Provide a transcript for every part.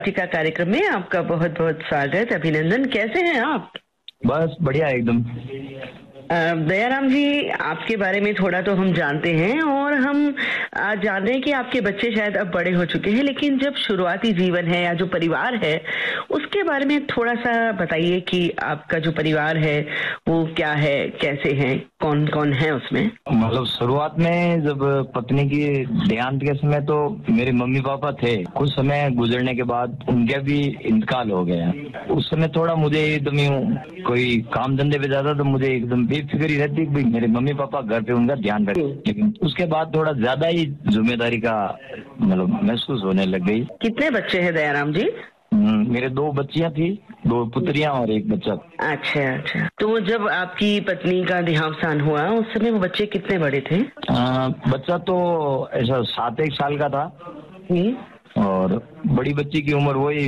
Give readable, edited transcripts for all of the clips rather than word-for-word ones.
का कार्यक्रम में आपका बहुत बहुत स्वागत, अभिनंदन। कैसे हैं आप? बस बढ़िया एकदम। दयाराम जी, आपके बारे में थोड़ा तो हम जानते हैं और हम जान रहे हैं कि आपके बच्चे शायद अब बड़े हो चुके हैं, लेकिन जब शुरुआती जीवन है या जो परिवार है उसके बारे में थोड़ा सा बताइए कि आपका जो परिवार है वो क्या है, कैसे है, कौन कौन है उसमें? मतलब शुरुआत में जब पत्नी की देहांत के समय तो मेरे मम्मी पापा थे। कुछ समय गुजरने के बाद उनका भी इंतकाल हो गया। उस समय थोड़ा मुझे एकदम कोई काम धंधे पे जाता तो मुझे एकदम बेफिक्र ही रहती कि मेरे मम्मी पापा घर पे उनका ध्यान रखें। लेकिन उसके बाद थोड़ा ज्यादा ही जिम्मेदारी का मतलब महसूस होने लग गई। कितने बच्चे हैं दयाराम जी? मेरे 2 बच्चियां थी, 2 पुत्रियां और 1 बच्चा। अच्छा अच्छा। तो जब आपकी पत्नी का देहावसान हुआ उस समय वो बच्चे कितने बड़े थे? बच्चा तो ऐसा 7-1 साल का था और बड़ी बच्ची की उम्र वही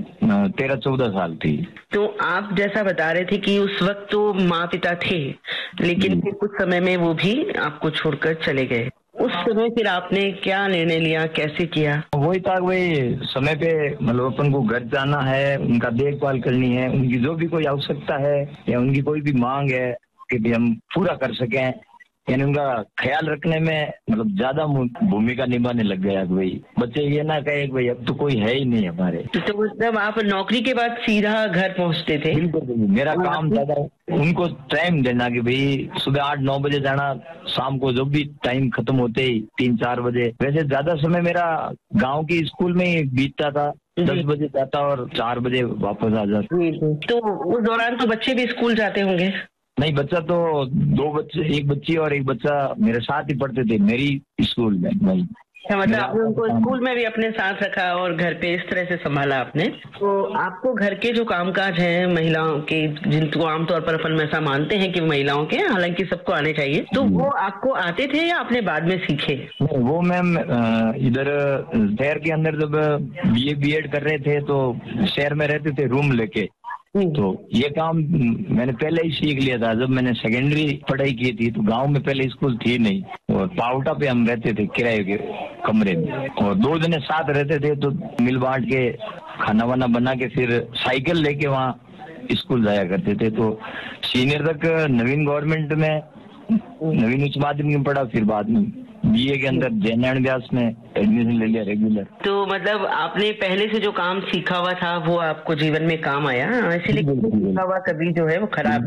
13-14 साल थी। तो आप जैसा बता रहे थे कि उस वक्त तो माँ पिता थे, लेकिन फिर कुछ समय में वो भी आपको छोड़कर चले गए। उस समय फिर आपने क्या निर्णय लिया, कैसे किया? वही था, वही समय पे मतलब अपन को घर जाना है, उनका देखभाल करनी है, उनकी जो भी कोई आवश्यकता है या उनकी कोई भी मांग है कि भी हम पूरा कर सकें, यानी उनका ख्याल रखने में मतलब ज्यादा भूमिका निभाने लग गया। भाई बच्चे ये ना कहे भाई अब तो कोई है ही नहीं हमारे। तो मतलब आप नौकरी के बाद सीधा घर पहुंचते थे? बिल्कुल, मेरा काम ज्यादा उनको टाइम देना कि भाई सुबह 8-9 बजे जाना, शाम को जब भी टाइम खत्म होते ही 3-4 बजे। वैसे ज्यादा समय मेरा गांव की स्कूल में ही बीतता था। 10 बजे जाता और 4 बजे वापस आ जाता। तो उस दौरान तो बच्चे भी स्कूल जाते होंगे? नहीं, बच्चा तो 2 बच्चे, 1 बच्ची और 1 बच्चा मेरे साथ ही पढ़ते थे मेरी स्कूल में। नहीं मतलब आपने उनको स्कूल में भी अपने साथ रखा और घर पे इस तरह से संभाला आपने। तो आपको घर के जो कामकाज हैं महिलाओं के, जिनको आमतौर पर अपन ऐसा मानते हैं कि महिलाओं के, हालांकि सबको आने चाहिए, तो वो आपको आते थे या आपने बाद में सीखे? वो मैम इधर शहर के अंदर जब BA B.Ed कर रहे थे तो शहर में रहते थे रूम लेके, तो ये काम मैंने पहले ही सीख लिया था। जब मैंने सेकेंडरी पढ़ाई की थी तो गांव में पहले स्कूल थी नहीं और पावटा पे हम रहते थे किराए के कमरे में, और 2 जने साथ रहते थे तो मिल बांट के खाना वाना बना के फिर साइकिल लेके वहाँ स्कूल जाया करते थे। तो सीनियर तक नवीन गवर्नमेंट में, नवीन उच्च माध्यमिक में पढ़ा, फिर बाद में BA के अंदर जयनारायण व्यास में एडमिशन ले लिया रेगुलर। तो मतलब आपने पहले से जो काम सीखा हुआ था वो आपको जीवन में काम आया, इसीलिए सीखा हुआ कभी जो है वो खराब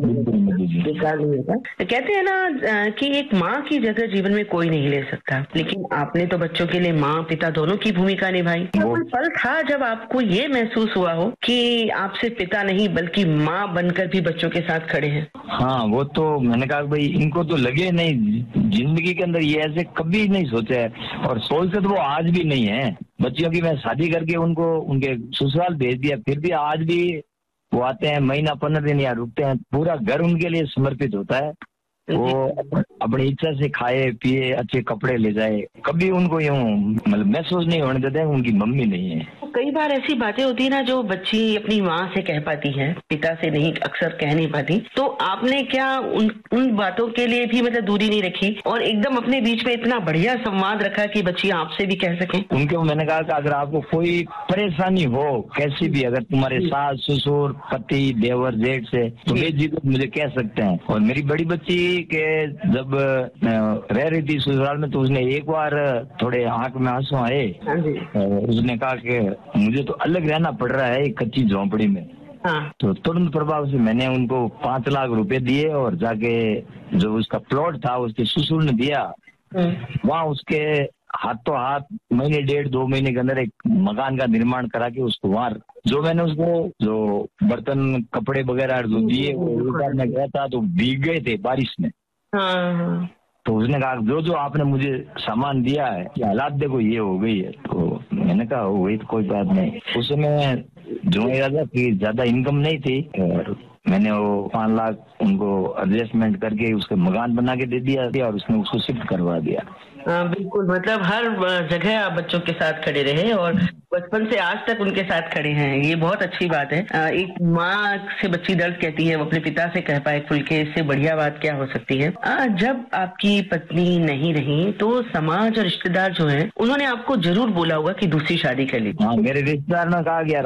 बेकार नहीं होता। कहते हैं ना कि एक माँ की जगह जीवन में कोई नहीं ले सकता, लेकिन आपने तो बच्चों के लिए माँ पिता दोनों की भूमिका निभाई। कोई पल था जब आपको ये महसूस हुआ हो कि आप सिर्फ पिता नहीं बल्कि माँ बनकर भी बच्चों के साथ खड़े हैं? हाँ, वो तो मैंने कहा भाई इनको तो लगे नहीं, जिंदगी के अंदर ये ऐसे कभी नहीं सोचा है और सोचते तो वो आज भी नहीं है। बच्चियों की मैं शादी करके उनको उनके ससुराल भेज दिया, फिर भी आज भी वो आते हैं, महीना 15 दिन यहाँ रुकते हैं। पूरा घर उनके लिए समर्पित होता है। वो अपनी इच्छा से खाए पिए, अच्छे कपड़े ले जाए, कभी उनको यूं मतलब महसूस नहीं होने देते हैं उनकी मम्मी नहीं है। कई बार ऐसी बातें होती है ना जो बच्ची अपनी माँ से कह पाती है, पिता से नहीं, अक्सर कह नहीं पाती। तो आपने क्या उन बातों के लिए भी मतलब दूरी नहीं रखी और एकदम अपने बीच में इतना बढ़िया संवाद रखा कि बच्ची आपसे भी कह सके? उनको मैंने कहा कि अगर आपको कोई परेशानी हो कैसी भी, अगर तुम्हारे सास ससुर पति देवर जेठ से, तो बेझिझक मुझे कह सकते हैं। और मेरी बड़ी बच्ची के जब रह रही थी ससुराल में तो उसने एक बार थोड़े आंख में आंसू आए, उसने कहा कि मुझे तो अलग रहना पड़ रहा है कच्ची झोंपड़ी में। तो तुरंत प्रभाव से मैंने उनको 5 लाख रुपए दिए और जाके जो उसका प्लॉट था उसके ससुर ने दिया, वहाँ उसके हाथों हाथ महीने 1.5-2 महीने के अंदर एक मकान का निर्माण करा के उसको वहाँ, जो मैंने उसको जो बर्तन कपड़े वगैरह जो दिए वो मैं गया था तो भीग गए थे बारिश में। तो उसने कहा जो जो आपने मुझे सामान दिया है कि हालात देखो ये हो गई है। तो मैंने कहा हो गई तो कोई बात नहीं। उस समय जो इरादा कि ज्यादा इनकम नहीं थी और मैंने वो 5 लाख उनको एडजस्टमेंट करके उसका मकान बना के दे दिया और उसने उसको शिफ्ट करवा दिया। बिल्कुल, मतलब हर जगह आप बच्चों के साथ खड़े रहे और बचपन से आज तक उनके साथ खड़े हैं, ये बहुत अच्छी बात है। एक माँ से बच्ची दर्द कहती है, वो अपने पिता से कह पाए खुल के, इससे बढ़िया बात क्या हो सकती है। जब आपकी पत्नी नहीं रही तो समाज और रिश्तेदार जो है उन्होंने आपको जरूर बोला होगा कि दूसरी शादी कर लीजिए। हाँ, मेरे रिश्तेदार ने कहा गया